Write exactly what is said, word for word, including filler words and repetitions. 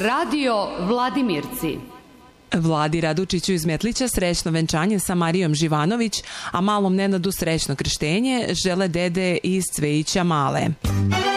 Radio Vladimirci. Vladi Radučiću iz Metlića srećno venčanje sa Marijom Živanović, a malom Nenadu srećno krštenje žele dede iz Cvejića Male.